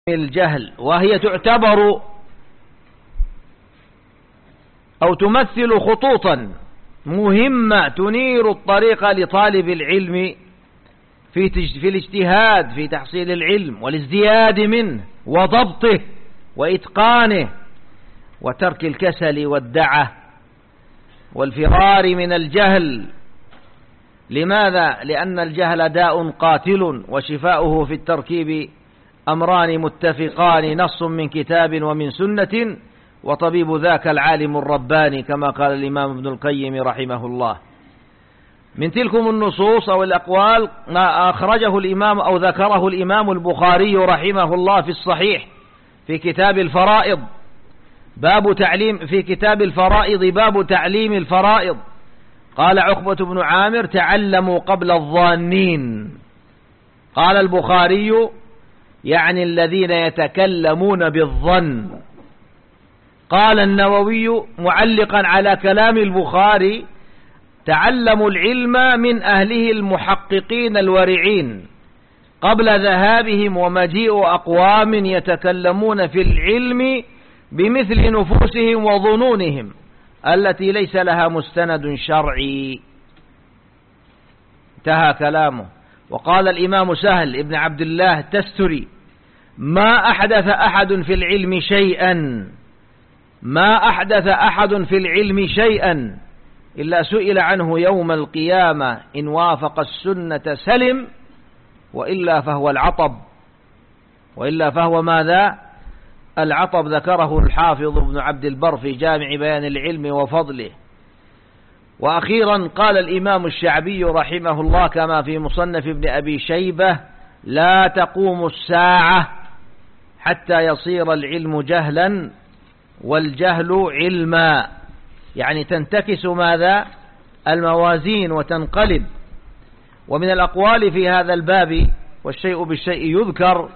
الجهل، وهي تعتبر أو تمثل خطوطا مهمة تنير الطريق لطالب العلم في الاجتهاد في تحصيل العلم والازدياد منه وضبطه وإتقانه وترك الكسل والدعة والفرار من الجهل. لماذا؟ لأن الجهل داء قاتل، وشفاؤه في التركيب أمران متفقان، نص من كتاب ومن سنة، وطبيب ذاك العالم الرباني كما قال الإمام ابن القيم رحمه الله. من تلكم النصوص أو الأقوال ما أخرجه الإمام أو ذكره الإمام البخاري رحمه الله في الصحيح في كتاب الفرائض، في كتاب الفرائض باب تعليم الفرائض. قال عقبة بن عامر: تعلموا قبل الظانين. قال البخاري: يعني الذين يتكلمون بالظن. قال النووي معلقا على كلام البخاري: تعلموا العلم من أهله المحققين الورعين قبل ذهابهم ومجيء أقوام يتكلمون في العلم بمثل نفوسهم وظنونهم التي ليس لها مستند شرعي. انتهى كلامه. وقال الإمام سهل ابن عبد الله التستري: ما أحدث أحد في العلم شيئا إلا سئل عنه يوم القيامة، إن وافق السنة سلم، وإلا فهو العطب. وإلا فهو ماذا؟ العطب. ذكره الحافظ ابن عبد البر في جامع بيان العلم وفضله. وأخيرا قال الإمام الشعبي رحمه الله كما في مصنف ابن أبي شيبة: لا تقوم الساعة حتى يصير العلم جهلا والجهل علما. يعني تنتكس ماذا؟ الموازين وتنقلب. ومن الأقوال في هذا الباب والشيء بالشيء يذكر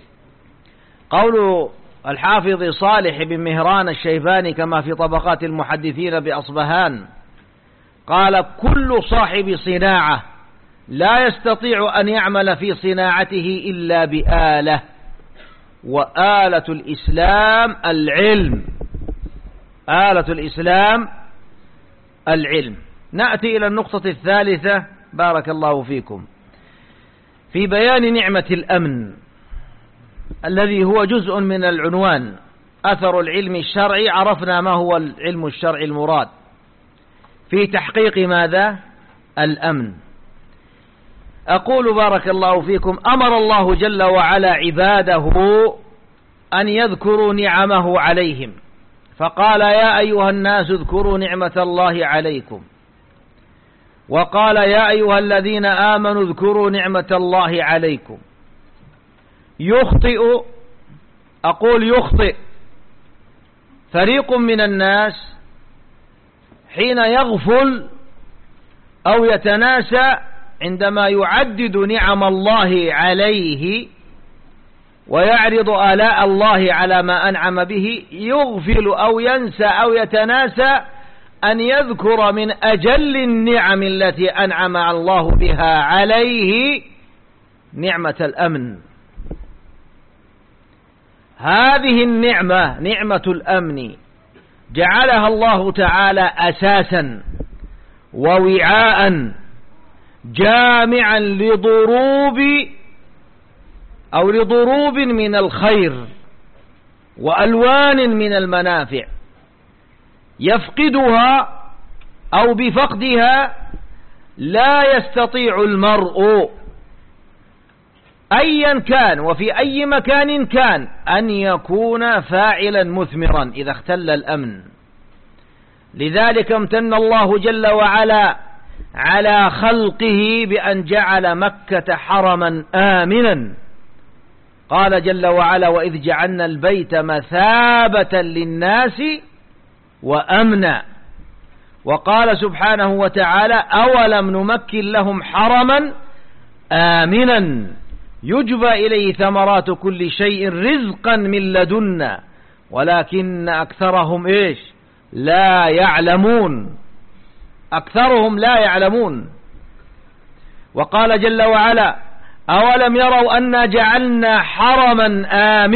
قول الحافظ صالح بن مهران الشيباني كما في طبقات المحدثين بأصبهان، قال: كل صاحب صناعة لا يستطيع أن يعمل في صناعته إلا بآلة، وآلة الإسلام العلم. آلة الإسلام العلم. نأتي إلى النقطة الثالثة بارك الله فيكم، في بيان نعمة الأمن الذي هو جزء من العنوان. أثر العلم الشرعي. عرفنا ما هو العلم الشرعي المراد في تحقيق ماذا؟ الأمن. أقول بارك الله فيكم: أمر الله جل وعلا عباده أن يذكروا نعمه عليهم، فقال: يا أيها الناس اذكروا نعمة الله عليكم. وقال: يا أيها الذين آمنوا اذكروا نعمة الله عليكم. يخطئ فريق من الناس حين يغفل أو يتناسى عندما يعدد نعم الله عليه ويعرض آلاء الله على ما أنعم به، يغفل أو ينسى أو يتناسى أن يذكر من أجل النعم التي أنعم الله بها عليه نعمة الأمن. هذه النعمة، نعمة الأمن، جعلها الله تعالى أساسا ووعاء جامعا لضروب من الخير وألوان من المنافع، يفقدها أو بفقدها لا يستطيع المرء أيا كان وفي أي مكان كان أن يكون فاعلا مثمرا إذا اختل الأمن. لذلك امتن الله جل وعلا على خلقه بأن جعل مكة حرما آمنا. قال جل وعلا: وإذ جعلنا البيت مثابة للناس وأمنا. وقال سبحانه وتعالى: أولم نمكن لهم حرما آمنا يجبى إليه ثمرات كل شيء رزقا من لدنا ولكن أكثرهم لا يعلمون. أكثرهم لا يعلمون. وقال جل وعلا: أولم يروا أنا جعلنا حرما آمنا